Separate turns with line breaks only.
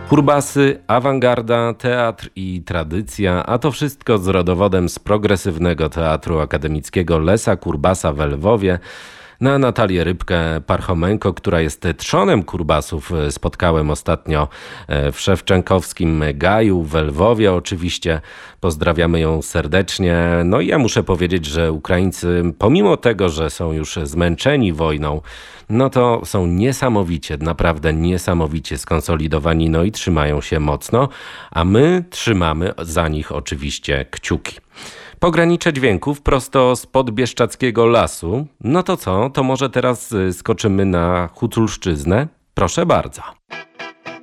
Kurbasy, awangarda, teatr i tradycja, a to wszystko z rodowodem z progresywnego teatru akademickiego Lesa Kurbasa w Lwowie. Na Natalię Rybkę-Parchomenko, która jest trzonem kurbasów, spotkałem ostatnio w Szewczenkowskim Gaju w Lwowie. Oczywiście pozdrawiamy ją serdecznie. No i ja muszę powiedzieć, że Ukraińcy, pomimo tego, że są już zmęczeni wojną, no to są niesamowicie, naprawdę niesamowicie skonsolidowani, no i trzymają się mocno, a my trzymamy za nich oczywiście kciuki. Pogranicze dźwięków prosto spod Bieszczackiego Lasu. No to co? To może teraz skoczymy na Huculszczyznę? Proszę bardzo.